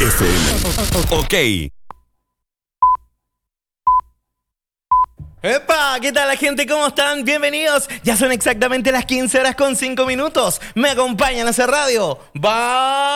FM. Ok. ¡Epa! ¿Qué tal la gente? ¿Cómo están? Bienvenidos. Ya son exactamente las 15 horas con 5 minutos. Me acompañan a hacer radio. ¡Va!